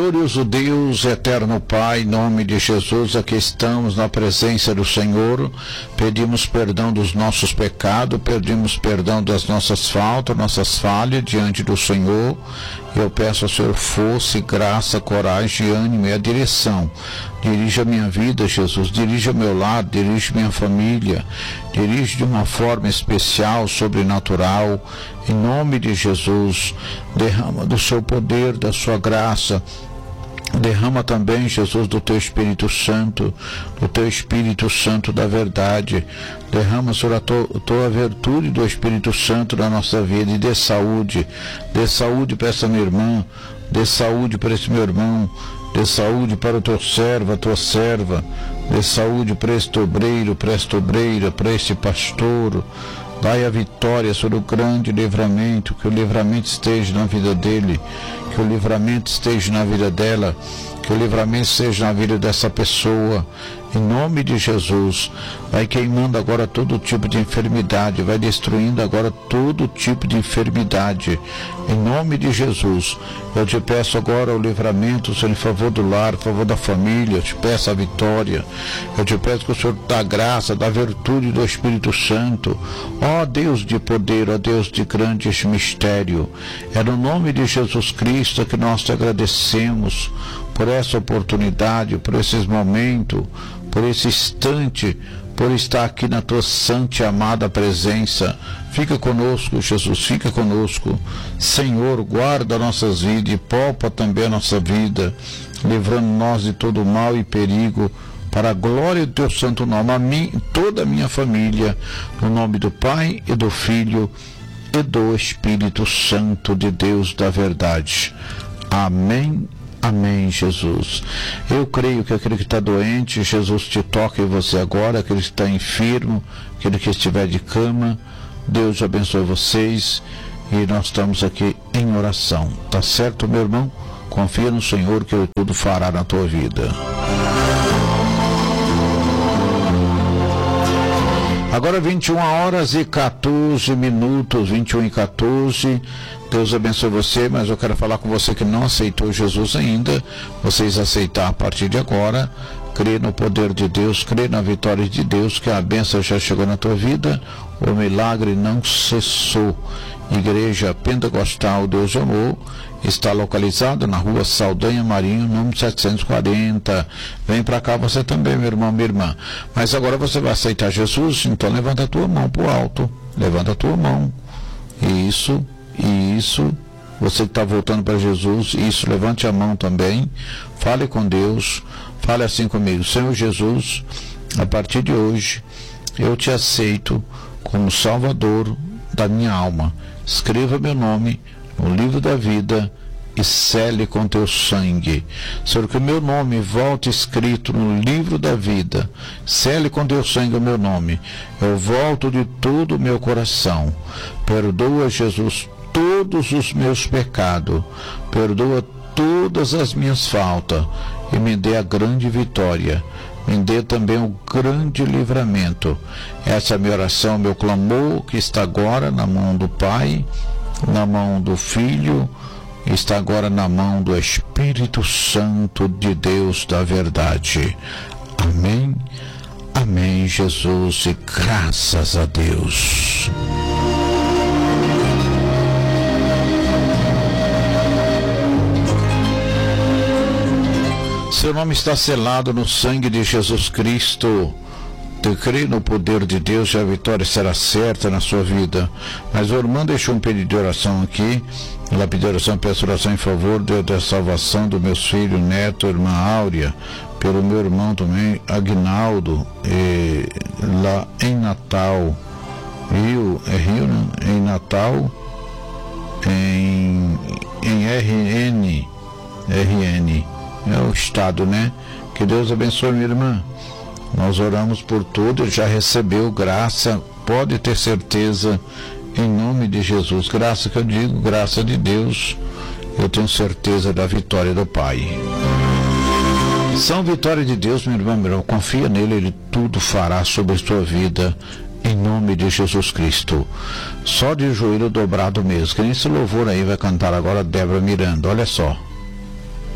Glorioso Deus, eterno Pai, em nome de Jesus, aqui estamos na presença do Senhor, pedimos perdão dos nossos pecados, pedimos perdão das nossas faltas, nossas falhas diante do Senhor. Eu peço ao Senhor força, graça, coragem, ânimo e a direção. Dirija a minha vida, Jesus, dirija meu lar, dirija minha família, dirige de uma forma especial, sobrenatural. Em nome de Jesus, derrama do seu poder, da sua graça. Derrama também, Jesus, do Teu Espírito Santo, do Teu Espírito Santo da verdade. Derrama, Senhor, a Tua virtude do Espírito Santo na nossa vida e dê saúde para essa minha irmã, dê saúde para esse meu irmão, dê saúde para o Teu servo, a Tua serva, dê saúde para este obreiro, para esta obreira, para este pastor. Dai a vitória sobre o grande livramento, que o livramento esteja na vida dele, que o livramento esteja na vida dela, que o livramento esteja na vida dessa pessoa. Em nome de Jesus, vai queimando agora todo tipo de enfermidade, vai destruindo agora todo tipo de enfermidade. Em nome de Jesus, eu te peço agora o livramento, Senhor, em favor do lar, em favor da família. Eu te peço a vitória, eu te peço que o Senhor dá graça, dá virtude do Espírito Santo. Ó Deus de poder, ó Deus de grande mistério, é no nome de Jesus Cristo que nós te agradecemos por essa oportunidade, por esses momentos, por esse instante, por estar aqui na tua santa e amada presença. Fica conosco, Jesus, fica conosco. Senhor, guarda nossas vidas e poupa também a nossa vida, livrando nós de todo mal e perigo, para a glória do teu santo nome, a mim e toda a minha família, no nome do Pai e do Filho e do Espírito Santo de Deus da verdade. Amém. Amém, Jesus. Eu creio que aquele que está doente, Jesus te toca em você agora, aquele que está enfermo, aquele que estiver de cama, Deus abençoe vocês e nós estamos aqui em oração. Tá certo, meu irmão? Confia no Senhor que Ele tudo fará na tua vida. Agora 21h14, 21h14. Deus abençoe você, mas eu quero falar com você que não aceitou Jesus ainda. Vocês aceitar a partir de agora, crê no poder de Deus, crê na vitória de Deus, que a bênção já chegou na tua vida, o milagre não cessou. Igreja Pentecostal Deus de Amor está localizada na rua Saldanha Marinho, número 740. Vem para cá você também, meu irmão, minha irmã. Mas agora você vai aceitar Jesus, então levanta a tua mão para o alto, levanta a tua mão. Isso. Você que está voltando para Jesus, isso, levante a mão também, fale com Deus, fale assim comigo: Senhor Jesus, a partir de hoje eu te aceito como Salvador da minha alma. Escreva meu nome no livro da vida e sele com teu sangue. Senhor, que o meu nome volte escrito no livro da vida, sele com teu sangue o meu nome. Eu volto de todo o meu coração. Perdoa, Jesus, todos os meus pecados, perdoa todas as minhas faltas e me dê a grande vitória, me dê também o grande livramento. Essa é a minha oração, meu clamor, que está agora na mão do Pai, na mão do Filho, está agora na mão do Espírito Santo de Deus da verdade. Amém, amém, Jesus, e graças a Deus. Seu nome está selado no sangue de Jesus Cristo. Tu crê no poder de Deus e a vitória será certa na sua vida. Mas o irmão deixou um pedido de oração aqui. Ela pediu oração, peço oração em favor da salvação dos meus filhos, neto, irmã Áurea, pelo meu irmão também, Agnaldo, lá em Natal. Rio, né? Em Natal, em RN. É o estado, né? Que Deus abençoe, minha irmã. Nós oramos por tudo, ele já recebeu graça, pode ter certeza, em nome de Jesus. Graça que eu digo, graça de Deus, eu tenho certeza da vitória do Pai. São vitória de Deus, meu irmão, confia nele, ele tudo fará sobre a sua vida, em nome de Jesus Cristo. Só de joelho dobrado mesmo, que esse louvor aí vai cantar agora Débora Miranda, olha só.